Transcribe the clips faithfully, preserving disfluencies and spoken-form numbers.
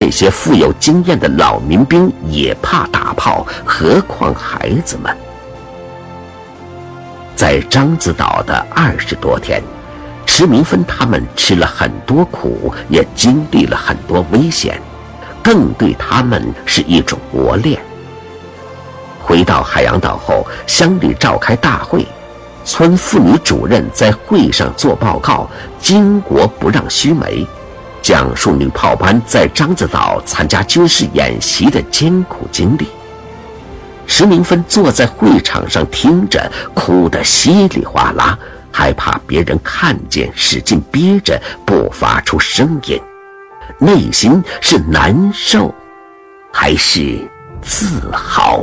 这些富有经验的老民兵也怕打炮，何况孩子们。在獐子岛的二十多天，池明芬他们吃了很多苦，也经历了很多危险，更对他们是一种磨练。回到海洋岛后，乡里召开大会，村妇女主任在会上做报告，巾帼不让须眉，讲述女炮班在獐子岛参加军事演习的艰苦经历。石明芬坐在会场上听着，哭得稀里哗啦，害怕别人看见，使劲憋着不发出声音，内心是难受还是自豪？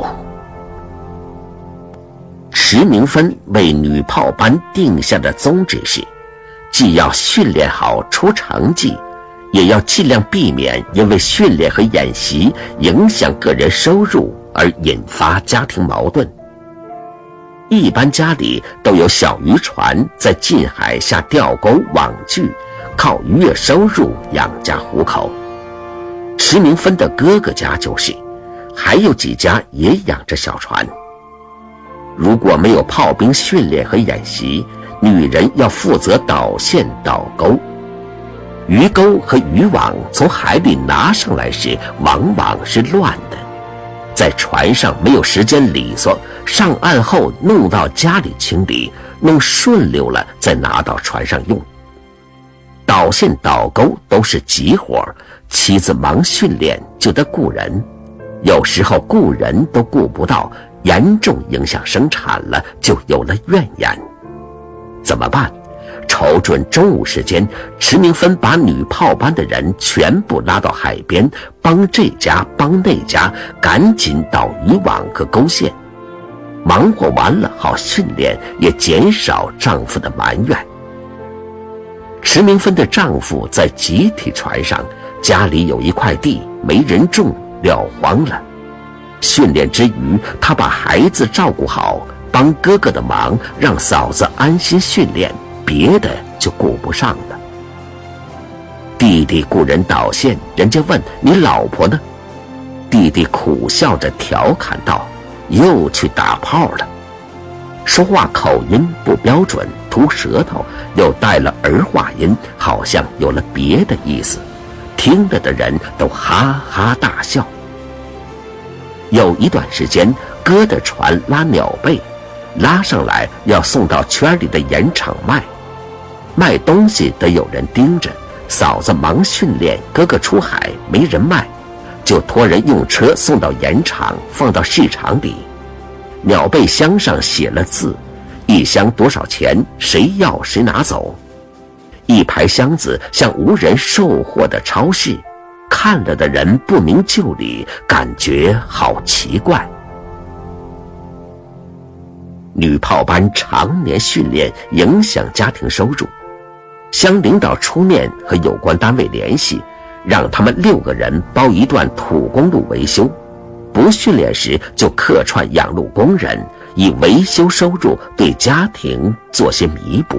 石明芬为女炮班定下的宗旨是，既要训练好出成绩，也要尽量避免因为训练和演习影响个人收入而引发家庭矛盾。一般家里都有小渔船在近海下钓钩网具，靠月收入养家糊口。石明芬的哥哥家就是，还有几家也养着小船。如果没有炮兵训练和演习，女人要负责导线导钩。鱼钩和渔网从海里拿上来时往往是乱的，在船上没有时间理索，上岸后弄到家里清理，弄顺溜了再拿到船上用。导线导钩都是急活，妻子忙训练就得雇人，有时候雇人都雇不到，严重影响生产了，就有了怨言。怎么办？瞅准中午时间，池明芬把女炮班的人全部拉到海边，帮这家帮那家，赶紧导渔网和钩线。忙活完了好训练，也减少丈夫的埋怨。池明芬的丈夫在集体船上，家里有一块地没人种，撂荒了。训练之余，他把孩子照顾好，帮哥哥的忙，让嫂子安心训练，别的就顾不上了。弟弟雇人导线，人家问你老婆呢？弟弟苦笑着调侃道：又去打炮了。说话口音不标准，吐舌头，又带了儿化音，好像有了别的意思，听着的人都哈哈大笑。有一段时间，哥的船拉鸟贝，拉上来要送到圈里的盐场卖，卖东西得有人盯着，嫂子忙训练，哥哥出海没人卖，就托人用车送到盐场，放到市场里。鸟贝箱上写了字，一箱多少钱，谁要谁拿走。一排箱子像无人售货的超市，看了的人不明就里，感觉好奇怪。女炮班常年训练，影响家庭收入。乡领导出面和有关单位联系，让他们六个人包一段土公路维修，不训练时就客串养路工人，以维修收入对家庭做些弥补。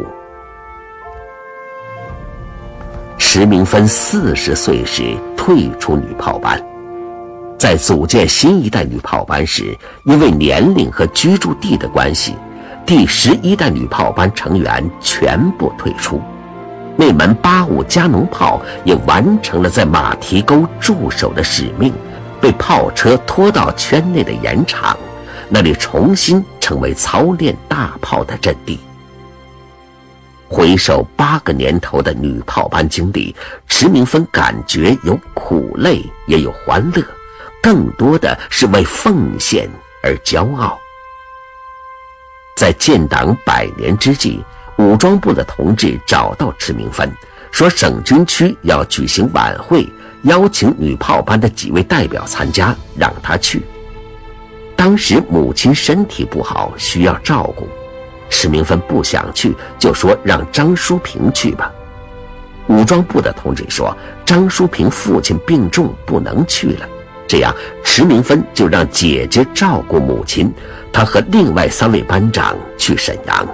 池明芬四十岁时退出女炮班，在组建新一代女炮班时，因为年龄和居住地的关系，第十一代女炮班成员全部退出。那门八五加农炮也完成了在马蹄沟驻守的使命，被炮车拖到圈内的盐场，那里重新成为操练大炮的阵地。回首八个年头的女炮班经历，池明芬感觉有苦累，也有欢乐，更多的是为奉献而骄傲。在建党百年之际，武装部的同志找到池明芬，说省军区要举行晚会，邀请女炮班的几位代表参加，让她去。当时母亲身体不好，需要照顾，池明芬不想去，就说让张淑平去吧。武装部的同志说张淑平父亲病重不能去了，这样池明芬就让姐姐照顾母亲，她和另外三位班长去沈阳。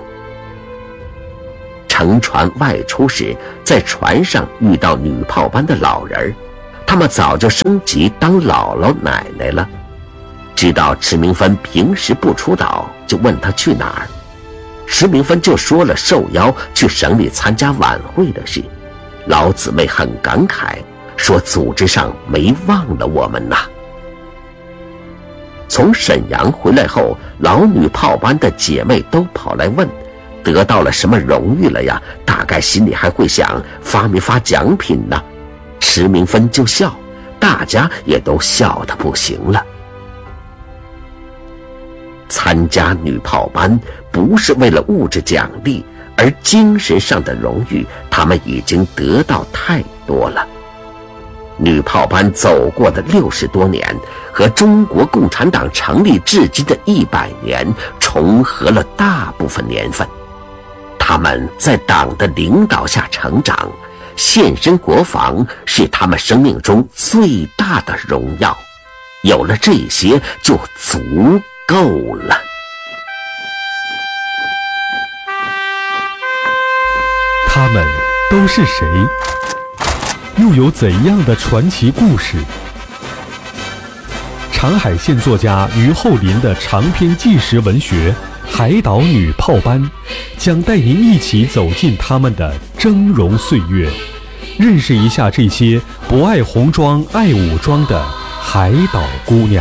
乘船外出时，在船上遇到女炮班的老人，他他们早就升级当姥姥奶奶了。知道迟明芬平时不出岛，就问他去哪儿。迟明芬就说了受邀去省里参加晚会的事。老姊妹很感慨，说组织上没忘了我们呐。从沈阳回来后，老女炮班的姐妹都跑来问，得到了什么荣誉了呀？大概心里还会想，发没发奖品呢？迟明芬就笑，大家也都笑得不行了。参加女炮班不是为了物质奖励，而精神上的荣誉，他们已经得到太多了。女炮班走过的六十多年，和中国共产党成立至今的一百年重合了大部分年份。他们在党的领导下成长，献身国防是他们生命中最大的荣耀。有了这些就足够了。 他们都是谁？又有怎样的传奇故事？长海县作家于厚林的长篇纪实文学《海岛女炮班》将带您一起走进他们的峥嵘岁月，认识一下这些不爱红装爱武装的海岛姑娘。